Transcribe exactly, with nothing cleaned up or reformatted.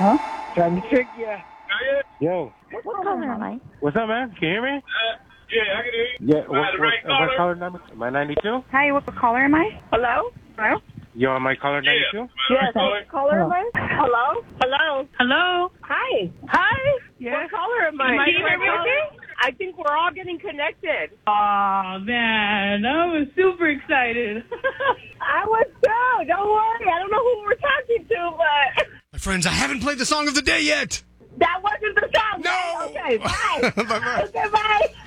Hello? Trying to trick ya. Yo. What, what color am I? What's up, man? Can you hear me? Uh, yeah, I can hear you. Yeah. Am I the right what, what color number? Am I ninety-two? Hi, what caller am I? Hello? Hello? Yo, am I caller ninety-two? Yes, what caller am I? Hello? Hello? Hello? Hi. Hi? Yes. What caller am I? Am I Can you the hear me right okay? I think we're all getting connected. Oh, man. I was super excited. I was too. Don't worry. I don't know who we're talking to, but... My friends, I haven't played the song of the day yet. That wasn't the song. No. Okay, bye. Bye-bye. Okay, bye.